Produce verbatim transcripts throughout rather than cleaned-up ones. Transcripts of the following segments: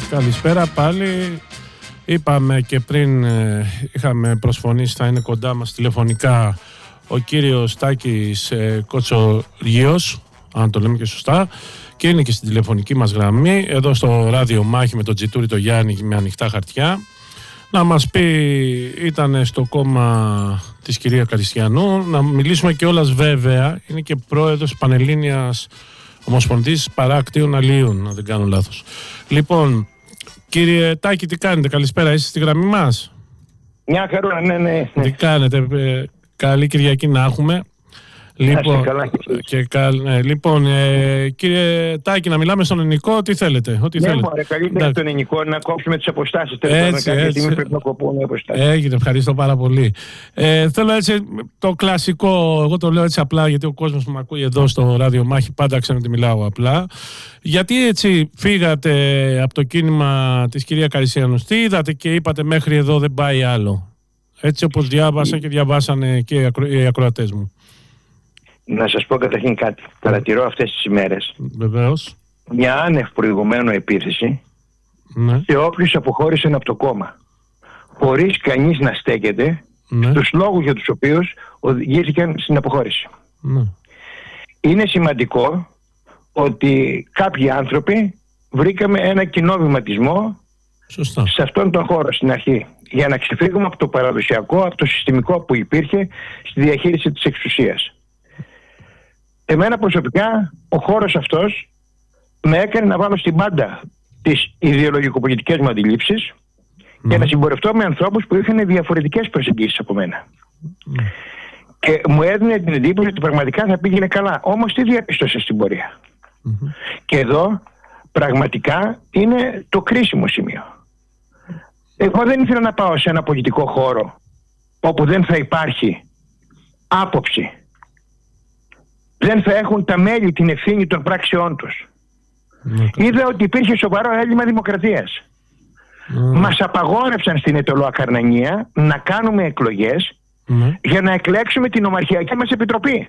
Καλησπέρα πάλι. Είπαμε και πριν, ε, είχαμε προσφωνήσει, θα είναι κοντά μας τηλεφωνικά ο κύριος Τάκης ε, Κοτσοργίος, αν το λέμε και σωστά, και είναι και στην τηλεφωνική μας γραμμή, εδώ στο ράδιο Μάχη με τον Τζιτούρη το Γιάννη με ανοιχτά χαρτιά. Να μας πει, ήταν στο κόμμα της κυρία Καριστιανού, να μιλήσουμε κιόλας βέβαια, είναι και πρόεδρος Πανελλήνιας Ομοσπονδής Παράκτιων Αλλιείων, αν δεν κάνω λάθος. Λοιπόν, κύριε Τάκη, τι κάνετε, καλησπέρα, είστε στη γραμμή μας? Μια χαρά, ναι, ναι, ναι. Τι κάνετε, ε, καλή Κυριακή να έχουμε. Λοιπόν, καλά, και καλ, ναι, λοιπόν ε, κύριε Τάκη, να μιλάμε στον ελληνικό, τι θέλετε, ό,τι ναι, θέλετε. Μωρέ, καλύτερα στον ελληνικό, να κόψουμε τις αποστάσεις. Έτσι, έτσι. Μην πρέπει να κοπούν οι αποστάσεις. Έγινε, ευχαριστώ πάρα πολύ. Ε, θέλω έτσι το κλασικό, εγώ το λέω έτσι απλά γιατί ο κόσμος που με ακούει εδώ στο ράδιο Μάχη πάντα ξέρει ότι μιλάω απλά. Γιατί έτσι φύγατε από το κίνημα της κυρία Καριστιανού, τι είδατε και είπατε μέχρι εδώ δεν πάει άλλο? Έτσι όπως διάβασα και διαβάσανε και οι ακροατές μου. Να σας πω καταρχήν κάτι. Παρατηρώ αυτές τις ημέρες Βεβαίως. μια άνευ προηγουμένου επίθεση, Ναι. σε όποιους αποχώρησαν από το κόμμα, χωρίς κανείς να στέκεται, Ναι. στους λόγους για τους οποίους οδηγήθηκαν στην αποχώρηση. Ναι. Είναι σημαντικό ότι κάποιοι άνθρωποι βρήκαμε ένα κοινό βηματισμό Σωστά. σε αυτόν τον χώρο στην αρχή, για να ξεφύγουμε από το παραδοσιακό, από το συστημικό που υπήρχε στη διαχείριση της εξουσίας. Εμένα προσωπικά ο χώρος αυτός με έκανε να βάλω στην πάντα τις ιδεολογικοπολιτικές μου αντιλήψεις Mm. και να συμπορευτώ με ανθρώπους που είχαν διαφορετικές προσεγγίσεις από μένα. Mm. Και μου έδινε την εντύπωση ότι πραγματικά θα πήγαινε καλά. Όμως τι διαπίστωσα στην πορεία? Mm-hmm. Και εδώ πραγματικά είναι το κρίσιμο σημείο. Εγώ δεν ήθελα να πάω σε ένα πολιτικό χώρο όπου δεν θα υπάρχει άποψη. Δεν θα έχουν τα μέλη την ευθύνη των πράξεών τους. Mm. Είδα ότι υπήρχε σοβαρό έλλειμμα δημοκρατίας. Mm. Μας απαγόρευσαν στην Αιτωλοακαρνανία να κάνουμε εκλογές Mm. για να εκλέξουμε την ομαρχιακή μας επιτροπή.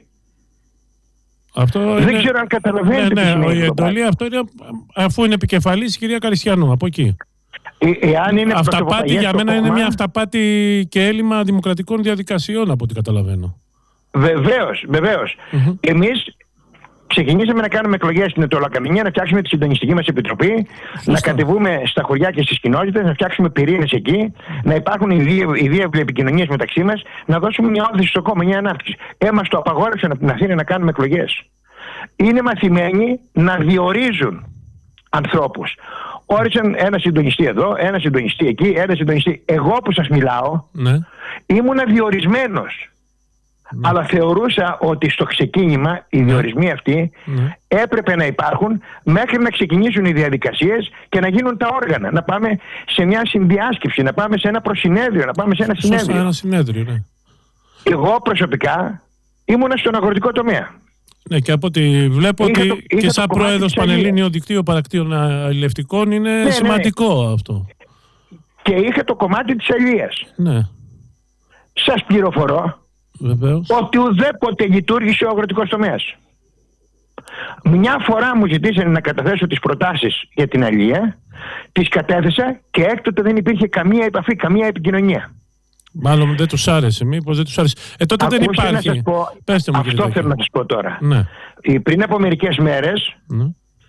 Αυτό δεν είναι... ξέρω αν καταλαβαίνετε ναι, τι ναι, σημαίνει η αυτό. εντολή αυτό είναι αφού είναι επικεφαλής η κυρία Καριστιανού, από εκεί. Ε, εάν είναι Αυταπάτη για μένα κόμμα, είναι μια αυταπάτη και έλλειμμα δημοκρατικών διαδικασιών από ό,τι καταλαβαίνω. Βεβαίως, βεβαίως. Mm-hmm. Εμείς ξεκινήσαμε να κάνουμε εκλογές στην Αιτωλοακαρνανία, να φτιάξουμε τη συντονιστική μας επιτροπή, Σωστά. να κατεβούμε στα χωριά και στις κοινότητες, να φτιάξουμε πυρήνες εκεί, να υπάρχουν οι διεύλοι επικοινωνίες μεταξύ μας, να δώσουμε μια όθηση στο κόμμα, μια ανάπτυξη. Ε, μας το απαγόρευσαν από την Αθήνα να κάνουμε εκλογές. Είναι μαθημένοι να διορίζουν ανθρώπους. Όρισαν ένα συντονιστή εδώ, ένα συντονιστή εκεί, ένα συντονιστή. Εγώ που σας μιλάω, Ναι. ήμουνα διορισμένος. Ναι. Αλλά θεωρούσα ότι στο ξεκίνημα οι διορισμοί αυτοί Ναι. έπρεπε να υπάρχουν μέχρι να ξεκινήσουν οι διαδικασίες και να γίνουν τα όργανα. Να πάμε σε μια συνδιάσκεψη, να πάμε σε ένα προσυνέδριο, να πάμε σε ένα Σωστά, συνέδριο. ένα συνέδριο, ναι. Εγώ προσωπικά ήμουνα στον αγροτικό τομέα. Ναι, και από ό,τι βλέπω Είχα ότι το- είχα και το σαν κομμάτι πρόεδρος της Αγίας. Πανελλήνιο Δικτύο Παρακτίων Αλληλευτικών είναι ναι. σημαντικό αυτό. Και είχα το κομμάτι της αλίας. Ναι, Σας πληροφορώ βεβαίως. ότι ουδέποτε λειτουργήσε ο αγροτικός τομέας. Μια φορά μου ζητήσανε να καταθέσω τις προτάσεις για την αλία, τις κατέθεσα και έκτοτε δεν υπήρχε καμία επαφή, καμία επικοινωνία. Μάλλον δεν τους άρεσε, μήπως δεν τους άρεσε. Ε, τότε δεν Ακούστε, να υπάρχει. σας πω, Πέστε μου, κύριε αυτό Τάκη. θέλω να σας πω τώρα. Ναι. Ε, Πριν από μερικές μέρες Ναι.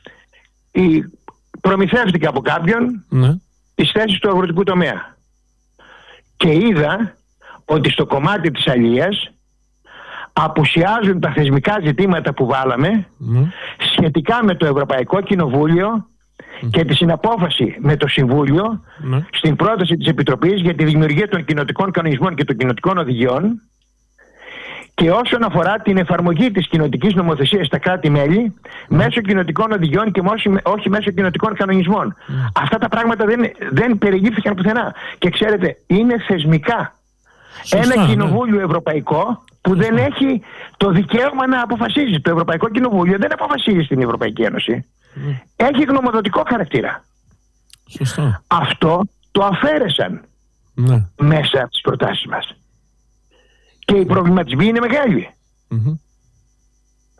η- προμηθεύτηκα από κάποιον Ναι. τις θέσεις του αγροτικού τομέα. Και είδα ότι στο κομμάτι της αλίας απουσιάζουν τα θεσμικά ζητήματα που βάλαμε Ναι. σχετικά με το Ευρωπαϊκό Κοινοβούλιο και τη συναπόφαση με το Συμβούλιο Ναι. στην πρόταση της Επιτροπής για τη δημιουργία των κοινοτικών κανονισμών και των κοινοτικών οδηγιών, και όσον αφορά την εφαρμογή της κοινοτικής νομοθεσίας στα κράτη-μέλη μέσω κοινοτικών οδηγιών και όχι, όχι μέσω κοινοτικών κανονισμών. Αυτά τα πράγματα δεν, δεν περιγύφθηκαν πουθενά. Και ξέρετε, είναι θεσμικά. Σωστά, Ένα ναι. κοινοβούλιο ευρωπαϊκό που δεν έχει το δικαίωμα να αποφασίζει. Το Ευρωπαϊκό Κοινοβούλιο δεν αποφασίζει στην Ευρωπαϊκή Ένωση. Ναι. Έχει γνωμοδοτικό χαρακτήρα. Σωστά. Αυτό το αφαίρεσαν Ναι. μέσα από τις προτάσεις μας. Και οι προβληματισμοί είναι μεγάλοι. Mm-hmm.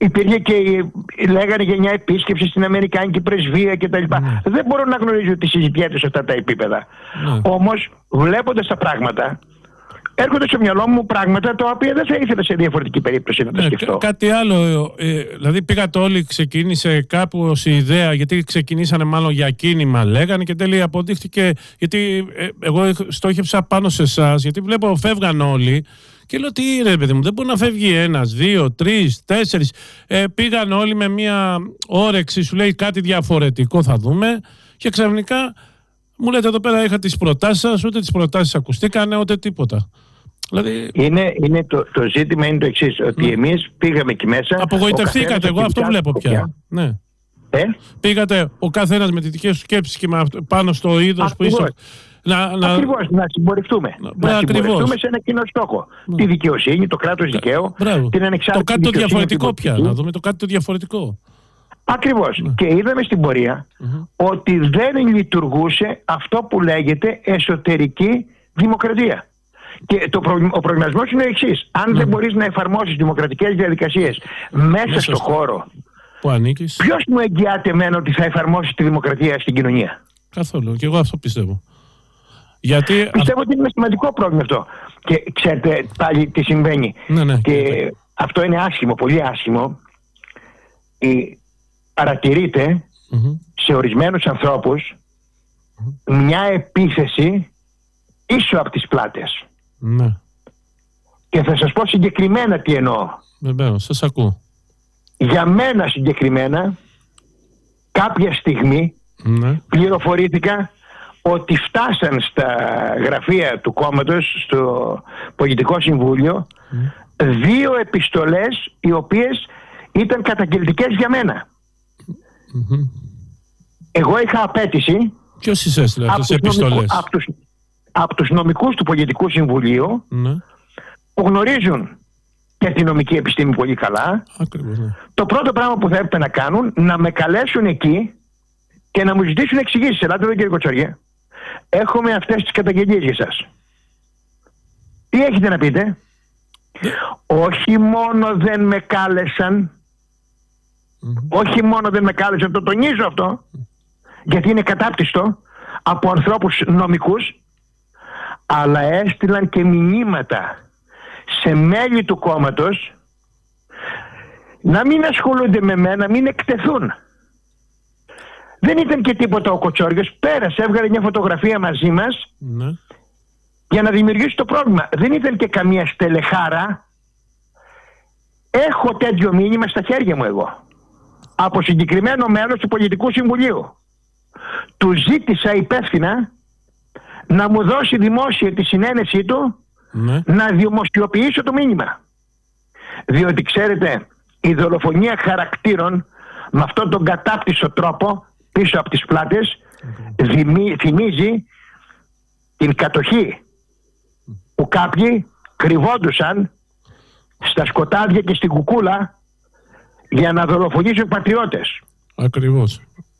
Υπήρχε και λέγανε για μια επίσκεψη στην Αμερικάνικη πρεσβεία κτλ. Ναι. Δεν μπορώ να γνωρίζω τι συζητιέται σε αυτά τα επίπεδα. Ναι. Όμως, βλέποντας τα πράγματα, έρχονται στο μυαλό μου πράγματα τα οποία δεν θα ήθελα σε διαφορετική περίπτωση να τα ναι, σκεφτώ. Κάτι άλλο, ε, δηλαδή πήγατε όλοι, ξεκίνησε κάπου ως η ιδέα, γιατί ξεκινήσανε μάλλον για κίνημα, λέγανε, και τέλει αποδείχτηκε, γιατί ε, εγώ στόχευσα πάνω σε εσάς, γιατί βλέπω φεύγαν όλοι. Και λέω, τι είναι, παιδί μου, δεν μπορεί να φεύγει ένας, δύο, τρεις, τέσσερις. Ε, πήγαν όλοι με μια όρεξη, σου λέει κάτι διαφορετικό θα δούμε. Και ξαφνικά μου λέτε, εδώ πέρα είχα τις προτάσεις σας, ούτε τις προτάσεις ακουστήκανε, ούτε τίποτα. Δηλαδή... Είναι, είναι το, το ζήτημα είναι το εξής, ότι ναι. εμείς πήγαμε εκεί μέσα. Απογοητευτήκατε, εγώ αυτό βλέπω πια. Ναι. Ε? Πήγατε ο καθένας με τις δικές του σκέψεις και με, πάνω στο είδος που είστε. Να, να... Ακριβώς, να συμπορευτούμε. Να, να συμπορευτούμε σε ένα κοινό στόχο. Να. Τη δικαιοσύνη, το κράτος δικαίου, Μπράβο. την ανεξάρτητη. Το κάτι το διαφορετικό πια. Να δούμε το κάτι το διαφορετικό. Ακριβώς. Να. Και είδαμε στην πορεία mm-hmm. ότι δεν λειτουργούσε αυτό που λέγεται εσωτερική δημοκρατία. Και το προ... ο προβληματισμός είναι ο εξής. Αν mm. δεν μπορείς να εφαρμόσεις δημοκρατικές διαδικασίες μέσα, μέσα στο χώρο, που ανήκεις, ποιος μου εγγυάται εμένα ότι θα εφαρμόσεις τη δημοκρατία στην κοινωνία? Καθόλου. Και εγώ αυτό πιστεύω. Γιατί... Πιστεύω ότι είναι ένα σημαντικό πρόβλημα αυτό. Και ξέρετε πάλι τι συμβαίνει. Ναι, ναι, και ναι. Αυτό είναι άσχημο, πολύ άσχημο. Η... Παρατηρείται mm-hmm. σε ορισμένους ανθρώπους mm-hmm. μια επίθεση πίσω από τις πλάτες. Ναι. Και θα σας πω συγκεκριμένα τι εννοώ. Βεβαίως, σας ακούω. Για μένα συγκεκριμένα, κάποια στιγμή ναι. πληροφορήθηκα ότι φτάσαν στα γραφεία του κόμματος, στο Πολιτικό Συμβούλιο, mm. δύο επιστολές οι οποίες ήταν καταγγελτικές για μένα. Mm-hmm. Εγώ είχα απέτηση. Ποιος σας έστειλε αυτές τις επιστολές? Από τους, από τους νομικούς του Πολιτικού Συμβουλίου mm. που γνωρίζουν και τη νομική επιστήμη πολύ καλά. Ακριβώς, ναι. Το πρώτο πράγμα που θα έπρεπε να κάνουν, να με καλέσουν εκεί και να μου ζητήσουν εξηγήσεις. Ελάτε εδώ, κύριε Κοτσοριέ. Έχουμε αυτές τις καταγγελίες για σας. Τι έχετε να πείτε? Yeah. Όχι μόνο δεν με κάλεσαν, mm-hmm. όχι μόνο δεν με κάλεσαν, το τονίζω αυτό, mm-hmm. γιατί είναι κατάπτυστο από ανθρώπους νομικούς, αλλά έστειλαν και μηνύματα σε μέλη του κόμματος να μην ασχολούνται με μένα, μην εκτεθούν. Δεν ήταν και τίποτα ο Κοτσόριος, πέρασε, έβγαλε μια φωτογραφία μαζί μας ναι. για να δημιουργήσει το πρόβλημα. Δεν ήταν και καμία στελεχάρα. Έχω τέτοιο μήνυμα στα χέρια μου εγώ. Από συγκεκριμένο μέλος του Πολιτικού Συμβουλίου. Του ζήτησα υπεύθυνα να μου δώσει δημόσια τη συνένεσή του ναι. να δημοσιοποιήσω το μήνυμα. Διότι ξέρετε, η δολοφονία χαρακτήρων με αυτόν τον κατάπτυστο τρόπο πίσω από τις πλάτες okay. δημι, θυμίζει την κατοχή που κάποιοι κρυβόντουσαν στα σκοτάδια και στην κουκούλα για να δολοφονήσουν πατριώτες. Ακριβώς.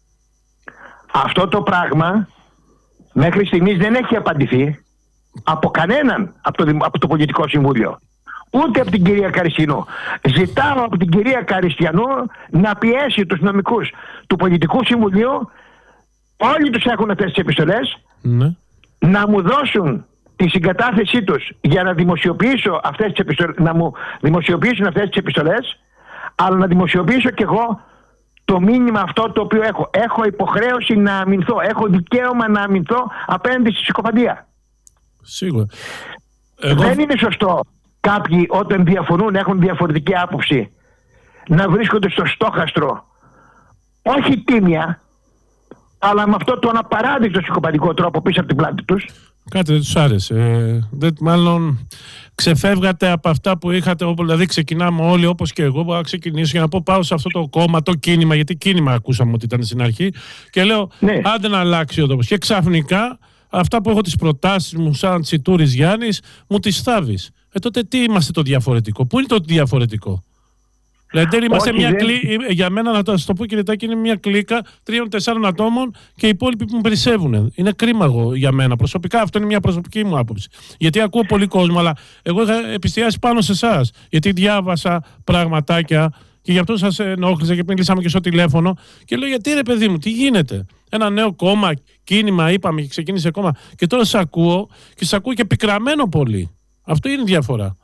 Αυτό το πράγμα μέχρι στιγμής δεν έχει απαντηθεί από κανέναν από το, από το Πολιτικό Συμβούλιο. Ούτε από την κυρία Καριστιανού. Ζητάω από την κυρία Καριστιανού να πιέσει τους νομικούς του Πολιτικού Συμβουλίου, όλοι τους έχουν αυτές τις επιστολές, ναι. να μου δώσουν τη συγκατάθεσή τους για να δημοσιοποιήσω αυτές τις επιστολές, να μου δημοσιοποιήσουν αυτές τις επιστολές, αλλά να δημοσιοποιήσω κι εγώ το μήνυμα αυτό το οποίο έχω. Έχω υποχρέωση να αμυνθώ, έχω δικαίωμα να αμυνθώ απέναντι στη συκοφαντία. Σίγουρα. Εγώ... Δεν είναι σωστό κάποιοι όταν διαφωνούν, έχουν διαφορετική άποψη, να βρίσκονται στο στόχαστρο, όχι τίμια, αλλά με αυτό τον απαράδεκτο συκοφαντικό τρόπο πίσω από την πλάτη τους. Κάτι δεν τους άρεσε. Ε, δεν, μάλλον ξεφεύγατε από αυτά που είχατε, όπου, δηλαδή ξεκινάμε όλοι όπως και εγώ, που θα ξεκινήσω για να πω πάω σε αυτό το κόμμα, το κίνημα, γιατί κίνημα ακούσαμε ότι ήταν στην αρχή, και λέω ναι. άντε να αλλάξει ο τόπος. Και ξαφνικά αυτά που έχω τις προτάσεις μου σαν Τσιτούρης Γιάννης μου τις θάβεις. Ε, τότε τι είμαστε το διαφορετικό? Πού είναι το διαφορετικό? Δηλαδή είμαστε Όχι, μια δεν... κλί... για μένα, να το, το πω κύριε Τάκη, είναι μια κλίκα τριών-τεσσάρων ατόμων και οι υπόλοιποι που με περισσεύουν. Είναι κρίμα εγώ, για μένα προσωπικά, αυτό είναι μια προσωπική μου άποψη. Γιατί ακούω πολύ κόσμο, αλλά εγώ είχα επιστιάσει πάνω σε εσάς. Γιατί διάβασα πραγματάκια Και γι' αυτό σας ενόχλησα και μιλήσαμε και στο τηλέφωνο. Και λέω, γιατί ρε παιδί μου, τι γίνεται? Ένα νέο κόμμα, κίνημα, είπαμε, και ξεκίνησε κόμμα. Και τώρα σας ακούω και σας ακούω και πικραμένο πολύ. Αυτό είναι η διαφορά.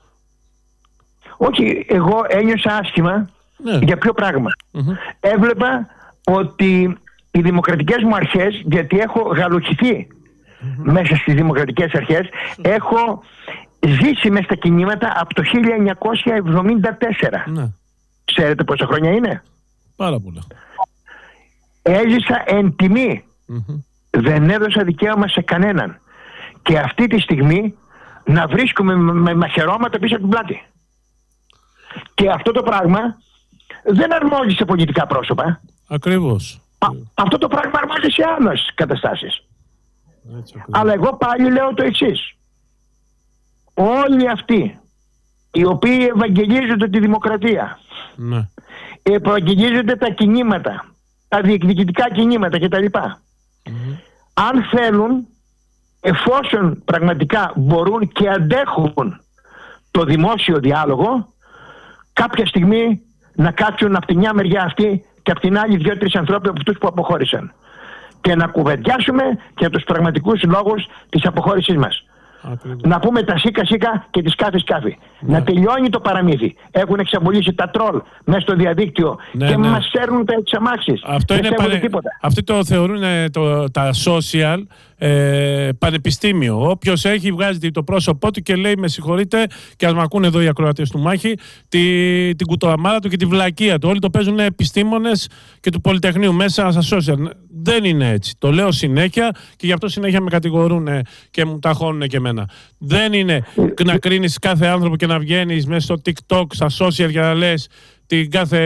Όχι, εγώ ένιωσα άσχημα. Ναι. Για ποιο πράγμα? Mm-hmm. Έβλεπα ότι οι δημοκρατικές μου αρχές, γιατί έχω γαλουχηθεί mm-hmm. μέσα στις δημοκρατικές αρχές, mm-hmm. έχω ζήσει μες στα κινήματα από το χίλια εννιακόσια εβδομήντα τέσσερα. Mm-hmm. Ξέρετε πόσα χρόνια είναι? Πάρα πολλά. Έζησα εν τιμή. Mm-hmm. Δεν έδωσα δικαίωμα σε κανέναν. Και αυτή τη στιγμή να βρίσκομαι με μαχαιρώματα πίσω από την πλάτη. Και αυτό το πράγμα δεν αρμόζει σε πολιτικά πρόσωπα. Ακριβώς. Α, αυτό το πράγμα αρμόζει σε άλλες καταστάσεις. Έτσι, αλλά εγώ πάλι λέω το εξής. Όλοι αυτοί οι οποίοι ευαγγελίζονται τη δημοκρατία, ναι. ευαγγελίζονται τα κινήματα, τα διεκδικητικά κινήματα κτλ. Mm-hmm. Αν θέλουν, εφόσον πραγματικά μπορούν και αντέχουν το δημόσιο διάλογο, κάποια στιγμή να κάτσουν από τη μια μεριά αυτή και από την άλλη δύο-τρεις ανθρώποι από αυτούς που αποχώρησαν και να κουβεντιάσουμε για τους πραγματικούς λόγους της αποχώρησής μας. Ακριβώς. Να πούμε τα σίκα σίκα και τη σκάφη σκάφη. Ναι. Να τελειώνει το παραμύθι. Έχουν εξαπολύσει τα τρόλ μέσα στο διαδίκτυο ναι, και ναι. μας φέρνουν τα εξαμάξεις. Αυτό είναι πανε... Αυτοί το θεωρούν το, τα social ε, πανεπιστήμιο. Όποιος έχει βγάζει το πρόσωπό του και λέει με συγχωρείτε, και ας μ' ακούνε εδώ οι ακροατές του Μάχη, τη, την κουτοαμάρα του και τη βλακεία του. Όλοι το παίζουν επιστήμονες και του Πολυτεχνείου μέσα στα social. Δεν είναι έτσι. Το λέω συνέχεια και γι' αυτό συνέχεια με κατηγορούν και μου ταχώνουν και εμένα. Δεν είναι να κρίνεις κάθε άνθρωπο και να βγαίνεις μέσα στο TikTok, στα social για να λες την κάθε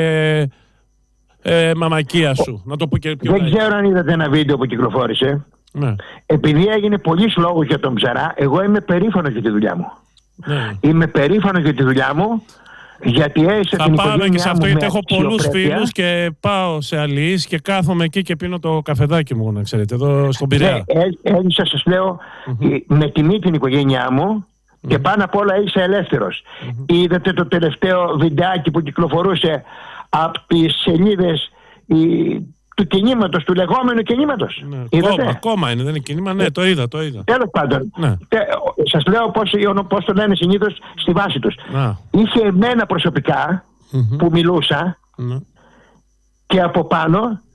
ε, μαμακία σου. Να το πω και πιο Δεν ξέρω αν είδατε ένα βίντεο που κυκλοφόρησε. Ναι. Επειδή έγινε πολλής λόγος για τον Ψαρά, εγώ είμαι περήφανος για τη δουλειά μου. Ναι. Είμαι περήφανος για τη δουλειά μου. Γιατί έζησα θα την πάμε και σε αυτό, γιατί έχω πολλούς αξιοπρέπεια. φίλους και πάω σε αλληλείς και κάθομαι εκεί και πίνω το καφεδάκι μου, να ξέρετε, εδώ στον Πειραιά. Ναι, έζησα, σας λέω, mm-hmm. με τιμή την οικογένειά μου mm-hmm. και πάνω απ' όλα είσαι ελεύθερος. Mm-hmm. Είδατε το τελευταίο βιντεάκι που κυκλοφορούσε από τις σελίδες η, του κινήματος, του λεγόμενου κινήματος. Ναι, κόμμα, κόμμα είναι, δεν είναι κίνημα, ναι, το είδα, το είδα. Τέλος πάντων, ναι. τε, σας λέω πώς, πώς το λένε συνήθως στη βάση τους. Να. Είχε εμένα προσωπικά mm-hmm. που μιλούσα mm-hmm. και από πάνω